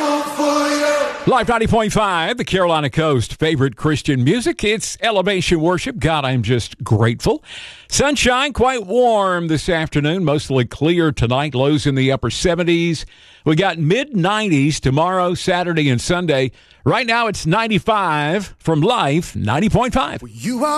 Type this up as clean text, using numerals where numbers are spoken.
Live 90.5, the Carolina Coast favorite Christian music. It's Elevation Worship. God, I'm just grateful. Sunshine, quite warm this afternoon. Mostly clear tonight. Lows in the upper 70s. We got mid-90s tomorrow, Saturday, and Sunday. Right now, it's 95 from Life 90.5. You are